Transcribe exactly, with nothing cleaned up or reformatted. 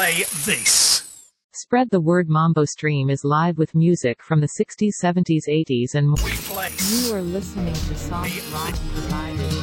play this. Spread the word. Mambo Stream is live with music from the sixties, seventies, eighties and more. We place. You are listening to Soft Rock Providers.